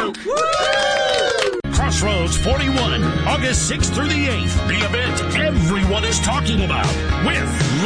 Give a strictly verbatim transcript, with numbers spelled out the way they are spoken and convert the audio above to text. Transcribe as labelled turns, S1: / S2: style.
S1: Crossroads forty-one, August sixth through the eighth. The event everyone is talking about with